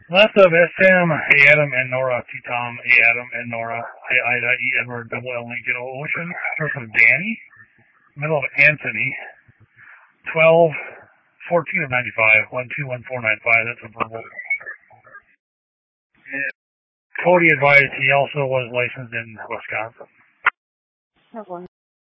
Left of SM, A Adam and Nora, T Tom, A Adam and Nora, I Ida, E Edward, double L Lincoln, O Ocean. First of Danny. Middle of Anthony. 12, 14 of 95, 121495, that's a verbal. And Cody advised he also was licensed in Wisconsin.